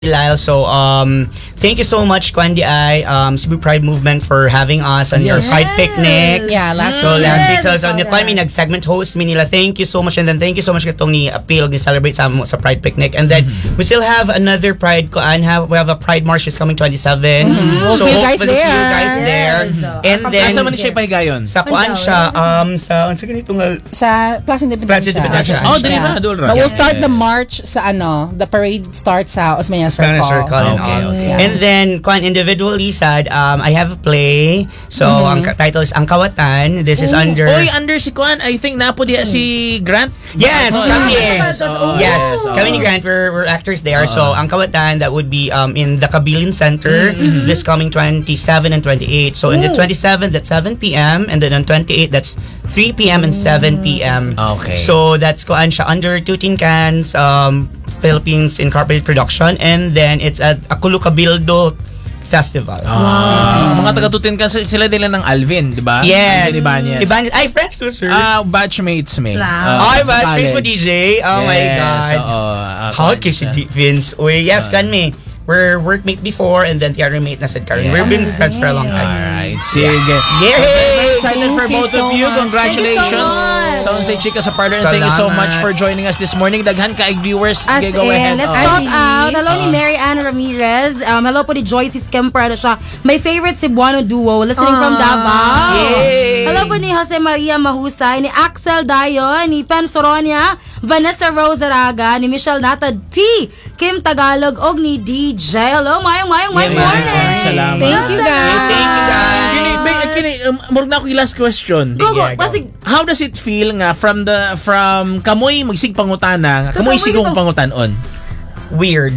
Lyle. So thank you so much Kwandi I Cebu Pride Movement for having us on your Pride picnic. Yeah, last week so kami nag-segment host mi nila. Thank you so much, and then thank you so much katong ni appeal ni celebrate sa Pride picnic. And then we still have another Pride we have a Pride march is coming 27. We'll So see you guys hopefully see you guys there. there. And then Asa man siya pahigayon? sa kuan siya sa unsa ganito nga Sa Plaza Independencia. Oh, dili na dul ra. But we'll start the march sa the parade starts sa Osmeña Circle. And all. And then kuan individually sad I have a play. So ang title is Ang Kawatan. This is under under si Kwan. I think napo diha si Grant. Yes, kami. Yes, Oh. kami ni Grant, we're actors there. So ang Kawatan, that would be in the Kabilin Center this coming 27 and 28. So in the 27 that's 7 p.m. and then on 28 that's 3 p.m. and 7 p.m. Okay. So that's kuan siya under Tutin Cans Philippines Incorporated Production, and then it's at Akulu Cabildo Festival. Mga taga-Tutin ka sila nila ng Alvin, di ba? Yes. Ibanez. Ay, friends with her. Batchmates me. Ay, batchmates mo DJ? Oh my God. How kay si Vince? Uy, yes, kan me. We're workmate before and then theater mate na sa Karen. We've been friends for a long time. Alright, sige. Yay! Excited for both of you. Congratulations. Sounds like Chika sa Parlor. And thank you so much for joining us this morning. Daghan ka viewers. As go ahead. let's shout out. Hello ni Mary Ann Ramirez. Hello po ni Joyce Skemper. Ano siya? My favorite Cebuano duo. Listening from Davao. Yay! Hello po ni Jose Maria Mahusay, ni Axel Dayon, ni Pen Soronia, Vanessa Rose Araga, ni Michelle Nata T, Kim Tagalog, og ni DJ. Hello, mayong morning. Salamat. Thank you guys. Thank you guys. Murag na ako yung last question. Go. Kasi How does it feel nga from kamoy magsig pangutana, kamoy sigong pangutanon? Weird.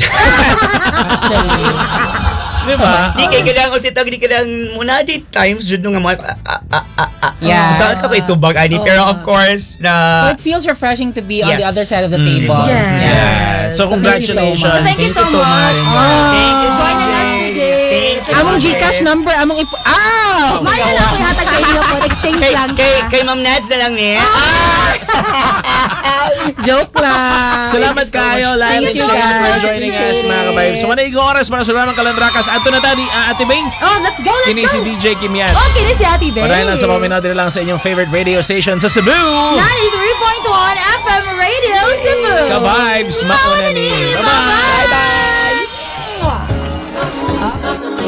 Di ba? Di kay kailangan ko di kailangan muna di times jud nga mga Yeah. Saan ka kay tubag ani pero of course So na it feels refreshing to be on the Yes. other side of the table. Yes. So congratulations. Thank you so much. Thank you Joining us today. Among Gcash number, among Maya na ako hatag sa inyo po. Exchange lang. kay Ma'am Nads na lang ni. Joke lang. Salamat kayo, Lyle and Thank you, Shane, for guys. joining us, mga kabayan. So, manay oras para sa Ramang Kalandrakas. Ato na tadi, Ate Bing. Oh, let's go. Kini si DJ Kim Yan. Okay, this si Ate Bay. Padayon lang sa paminadir lang sa inyong favorite radio station sa Cebu. 93.1 FM Radio Cebu. Ka-vibes, mauna ni. Bye-bye. Bye-bye.